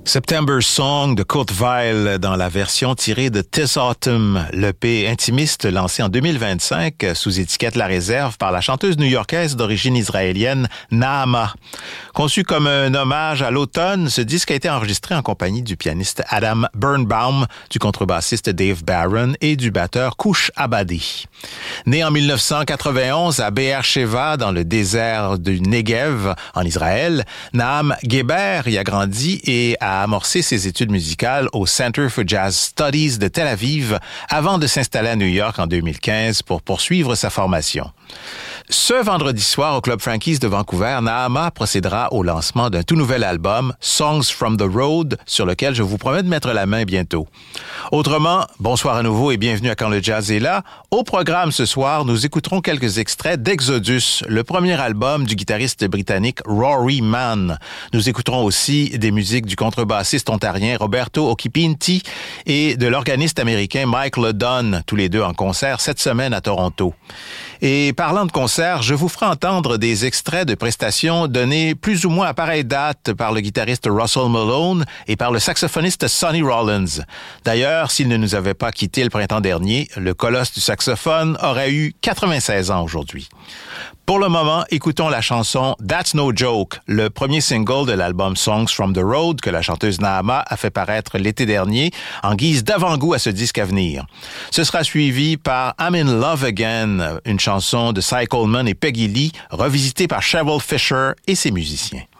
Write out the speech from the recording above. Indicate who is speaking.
Speaker 1: September Song de Kurt Weill dans la version tirée de This Autumn, l'EP intimiste lancé en 2025 sous étiquette La Réserve par la chanteuse new-yorkaise d'origine israélienne Naama. Conçu comme un hommage à l'automne, ce disque a été enregistré en compagnie du pianiste Adam Birnbaum, du contrebassiste Dave Barron et du batteur Kouch Abadi. Né en 1991 à Be'er Sheva dans le désert du Negev en Israël, Naham Geber y a grandi et a amorcé ses études musicales au Center for Jazz Studies de Tel Aviv avant de s'installer à New York en 2015 pour poursuivre sa formation. Ce vendredi soir au Club Frankie's de Vancouver, Naama procédera au lancement d'un tout nouvel album, Songs from the Road, sur lequel je vous promets de mettre la main bientôt. Autrement, bonsoir à nouveau et bienvenue à Quand le Jazz est là. Au programme ce soir, nous écouterons quelques extraits d'Exodus, le premier album du guitariste britannique Rory Mann. Nous écouterons aussi des musiques du contrebassiste ontarien Roberto Occhipinti et de l'organiste américain Mike Ledon, tous les deux en concert cette semaine à Toronto. Et parlant de concert, je vous ferai entendre des extraits de prestations données plus ou moins à pareille date par le guitariste Russell Malone et par le saxophoniste Sonny Rollins. D'ailleurs, s'il ne nous avait pas quittés le printemps dernier, le colosse du saxophone aurait eu 96 ans aujourd'hui. Pour le moment, écoutons la chanson That's No Joke, le premier single de l'album Songs from the Road que la chanteuse Naama a fait paraître l'été dernier en guise d'avant-goût à ce disque à venir. Ce sera suivi par I'm in Love Again, une chanson de Cy Coleman et Peggy Lee, revisitée par Cheryl Fisher et ses musiciens.